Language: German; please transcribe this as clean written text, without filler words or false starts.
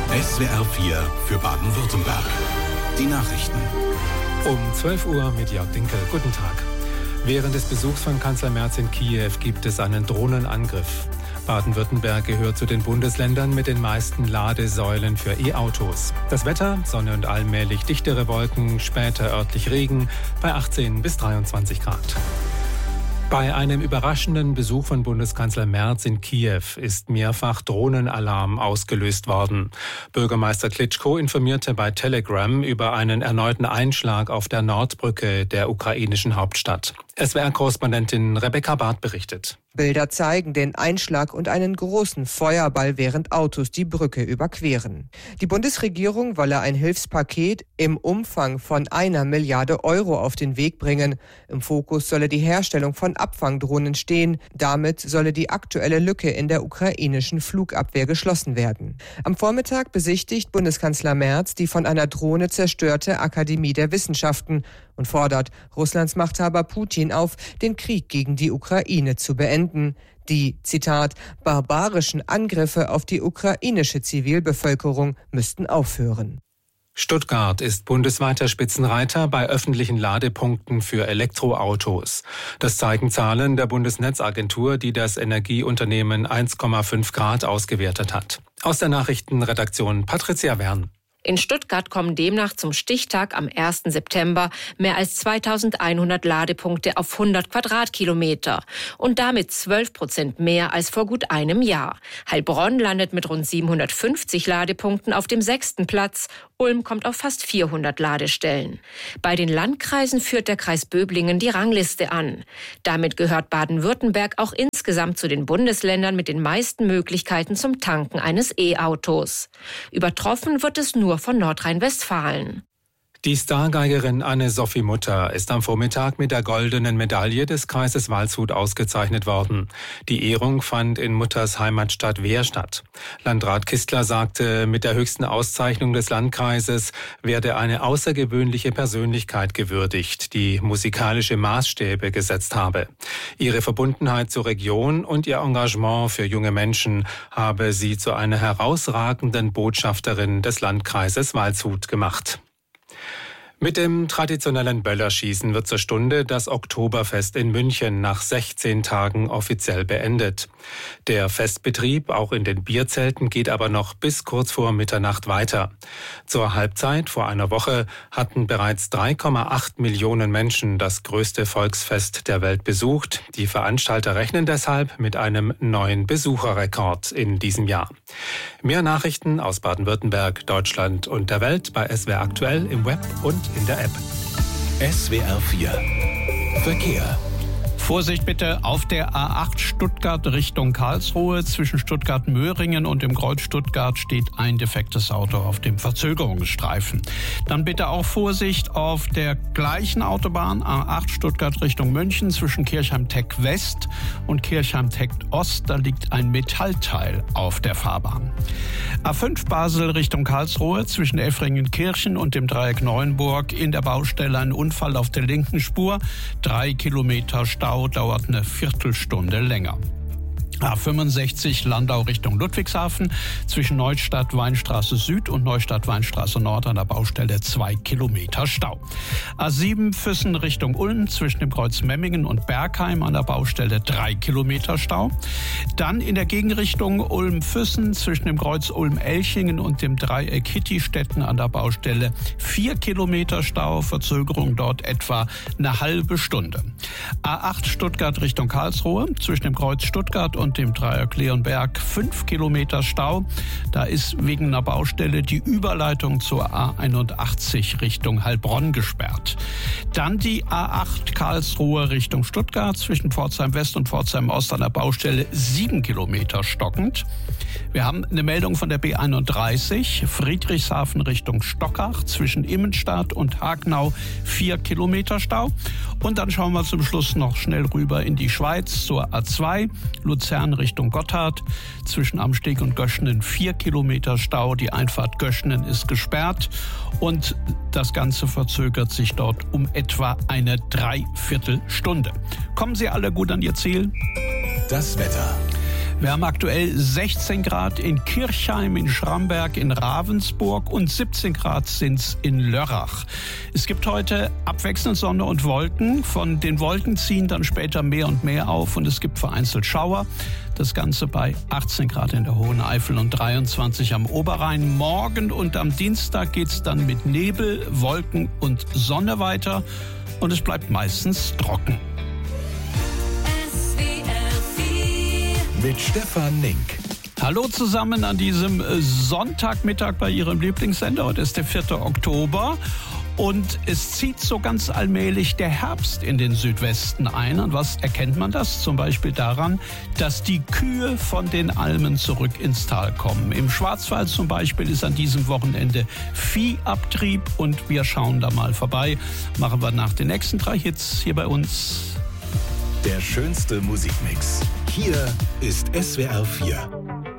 SWR 4 für Baden-Württemberg. Die Nachrichten. Um 12 Uhr mit Jörg Dinkel. Guten Tag. Während des Besuchs von Kanzler Merz in Kiew gibt es einen Drohnenangriff. Baden-Württemberg gehört zu den Bundesländern mit den meisten Ladesäulen für E-Autos. Das Wetter, Sonne und allmählich dichtere Wolken, später örtlich Regen bei 18 bis 23 Grad. Bei einem überraschenden Besuch von Bundeskanzler Merz in Kiew ist mehrfach Drohnenalarm ausgelöst worden. Bürgermeister Klitschko informierte bei Telegram über einen erneuten Einschlag auf der Nordbrücke der ukrainischen Hauptstadt. SWR-Korrespondentin Rebecca Barth berichtet. Bilder zeigen den Einschlag und einen großen Feuerball, während Autos die Brücke überqueren. Die Bundesregierung wolle ein Hilfspaket im Umfang von 1 Milliarde Euro auf den Weg bringen. Im Fokus solle die Herstellung von Abfangdrohnen stehen. Damit solle die aktuelle Lücke in der ukrainischen Flugabwehr geschlossen werden. Am Vormittag besichtigt Bundeskanzler Merz die von einer Drohne zerstörte Akademie der Wissenschaften und fordert Russlands Machthaber Putin auf, den Krieg gegen die Ukraine zu beenden. Die, Zitat, barbarischen Angriffe auf die ukrainische Zivilbevölkerung müssten aufhören. Stuttgart ist bundesweiter Spitzenreiter bei öffentlichen Ladepunkten für Elektroautos. Das zeigen Zahlen der Bundesnetzagentur, die das Energieunternehmen 1,5 Grad ausgewertet hat. Aus der Nachrichtenredaktion Patricia Wern. In Stuttgart kommen demnach zum Stichtag am 1. September mehr als 2100 Ladepunkte auf 100 Quadratkilometer und damit 12% mehr als vor gut einem Jahr. Heilbronn landet mit rund 750 Ladepunkten auf dem 6. Platz. Ulm kommt auf fast 400 Ladestellen. Bei den Landkreisen führt der Kreis Böblingen die Rangliste an. Damit gehört Baden-Württemberg auch insgesamt zu den Bundesländern mit den meisten Möglichkeiten zum Tanken eines E-Autos. Übertroffen wird es nur von Nordrhein-Westfalen. Die Stargeigerin Anne-Sophie Mutter ist am Vormittag mit der goldenen Medaille des Kreises Waldshut ausgezeichnet worden. Die Ehrung fand in Mutters Heimatstadt Wehr statt. Landrat Kistler sagte, mit der höchsten Auszeichnung des Landkreises werde eine außergewöhnliche Persönlichkeit gewürdigt, die musikalische Maßstäbe gesetzt habe. Ihre Verbundenheit zur Region und ihr Engagement für junge Menschen habe sie zu einer herausragenden Botschafterin des Landkreises Waldshut gemacht. Mit dem traditionellen Böllerschießen wird zur Stunde das Oktoberfest in München nach 16 Tagen offiziell beendet. Der Festbetrieb, auch in den Bierzelten, geht aber noch bis kurz vor Mitternacht weiter. Zur Halbzeit vor einer Woche hatten bereits 3,8 Millionen Menschen das größte Volksfest der Welt besucht. Die Veranstalter rechnen deshalb mit einem neuen Besucherrekord in diesem Jahr. Mehr Nachrichten aus Baden-Württemberg, Deutschland und der Welt bei SWR aktuell im Web und in der App. SWR 4 Verkehr. Vorsicht bitte auf der A8 Stuttgart Richtung Karlsruhe. Zwischen Stuttgart-Möhringen und dem Kreuz Stuttgart steht ein defektes Auto auf dem Verzögerungsstreifen. Dann bitte auch Vorsicht auf der gleichen Autobahn A8 Stuttgart Richtung München zwischen Kirchheim-Teck West und Kirchheim-Teck Ost. Da liegt ein Metallteil auf der Fahrbahn. A5 Basel Richtung Karlsruhe zwischen Effringen-Kirchen und dem Dreieck Neuenburg in der Baustelle ein Unfall auf der linken Spur. 3 Kilometer Stau dauert eine Viertelstunde länger. A65 Landau Richtung Ludwigshafen zwischen Neustadt Weinstraße Süd und Neustadt Weinstraße Nord an der Baustelle 2 Kilometer Stau. A7 Füssen Richtung Ulm zwischen dem Kreuz Memmingen und Bergheim an der Baustelle 3 Kilometer Stau. Dann in der Gegenrichtung Ulm-Füssen zwischen dem Kreuz Ulm-Elchingen und dem Dreieck Hittistetten an der Baustelle 4 Kilometer Stau. Verzögerung dort etwa eine halbe Stunde. A8 Stuttgart Richtung Karlsruhe zwischen dem Kreuz Stuttgart und dem Dreieck Leonberg 5 Kilometer Stau. Da ist wegen einer Baustelle die Überleitung zur A81 Richtung Heilbronn gesperrt. Dann die A8 Karlsruhe Richtung Stuttgart zwischen Pforzheim West und Pforzheim Ost an der Baustelle 7 Kilometer stockend. Wir haben eine Meldung von der B31 Friedrichshafen Richtung Stockach zwischen Immenstadt und Hagnau 4 Kilometer Stau. Und dann schauen wir zum Schluss noch schnell rüber in die Schweiz zur A2 Luzern Richtung Gotthard zwischen Amsteg und Göschenen 4 Kilometer Stau. Die Einfahrt Göschenen ist gesperrt und das Ganze verzögert sich dort um etwa eine Dreiviertelstunde. Kommen Sie alle gut an Ihr Ziel? Das Wetter. Wir haben aktuell 16 Grad in Kirchheim, in Schramberg, in Ravensburg und 17 Grad sind's in Lörrach. Es gibt heute abwechselnd Sonne und Wolken. Von den Wolken ziehen dann später mehr und mehr auf und es gibt vereinzelt Schauer. Das Ganze bei 18 Grad in der Hohen Eifel und 23 am Oberrhein. Morgen und am Dienstag geht's dann mit Nebel, Wolken und Sonne weiter und es bleibt meistens trocken. Mit Stefan Link. Hallo zusammen an diesem Sonntagmittag bei Ihrem Lieblingssender. Heute ist der 4. Oktober und es zieht so ganz allmählich der Herbst in den Südwesten ein. Und was erkennt man das? Zum Beispiel daran, dass die Kühe von den Almen zurück ins Tal kommen. Im Schwarzwald zum Beispiel ist an diesem Wochenende Viehabtrieb und wir schauen da mal vorbei. Machen wir nach den nächsten 3 Hits hier bei uns. Der schönste Musikmix. Hier ist SWR 4.